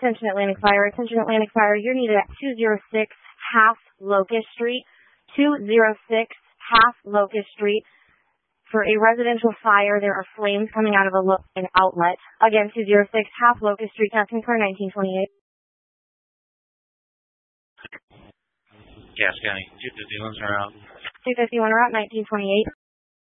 Attention Atlantic Fire, you're needed at 206 half Locust Street, 206 half Locust Street. For a residential fire, there are flames coming out of an outlet. Again, 206 half Locust Street, testing for 1928. Cass County, 251 are out. 251 are out, 1928.